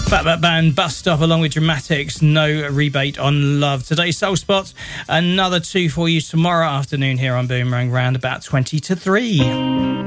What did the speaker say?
Fatback Band, Bust Up, along with Dramatics, No Rebate on Love. Today's Soul Spot, another two for you tomorrow afternoon here on Boomerang, round about 20 to 3.